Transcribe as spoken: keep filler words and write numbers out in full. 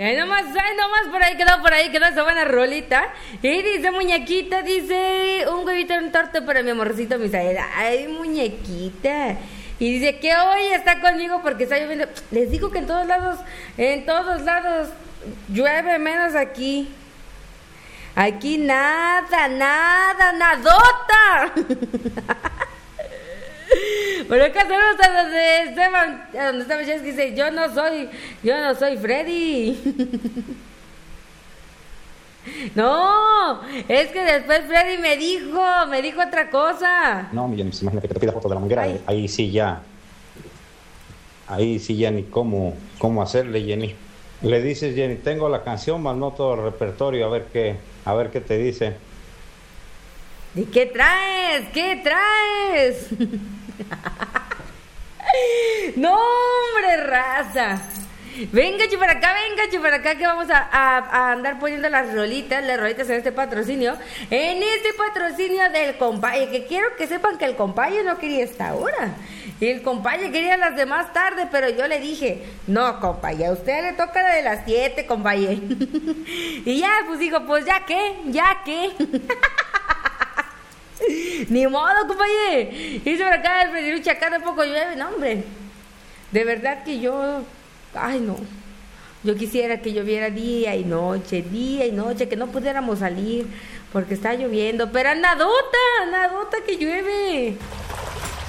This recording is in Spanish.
Ay, nomás, ay, nomás por ahí quedó, por ahí quedó esa buena rolita. Y dice muñequita, dice, un huevito en un torte para mi amorcito Misael. Ay, muñequita. Y dice que hoy está conmigo porque está lloviendo. Les digo que en todos lados, en todos lados llueve, menos aquí. Aquí nada, nada, nadota. Por acá saludos a donde Esteban, a donde Esteban Chesky dice, yo no soy, yo no soy Freddy. No, es que después Freddy me dijo, me dijo otra cosa. No, mi Jenny, pues imagínate que te pida foto de la manguera, Ay. ahí sí ya, ahí sí ya ni cómo, cómo hacerle, Jenny. Le dices, Jenny, tengo la canción, más no todo el repertorio, a ver qué, a ver qué te dice. ¿Y qué traes? ¿Qué traes? No, hombre, raza. Venga, para acá, venga, para acá, que vamos a, a, a andar poniendo las rolitas, las rolitas en este patrocinio. En este patrocinio del compaye, que quiero que sepan que el compaye no quería esta hora. Y el compaye quería las de más tarde, pero yo le dije, no, compaye, a usted le toca la de las siete, compaye. Y ya, pues dijo, pues ya qué, ya qué. Ni modo, compañero. Hizo por acá el Frediluche, acá tampoco llueve. No, hombre. De verdad que yo... Ay, no. Yo quisiera que lloviera día y noche, día y noche, que no pudiéramos salir porque está lloviendo. Pero nadota, nadota que llueve.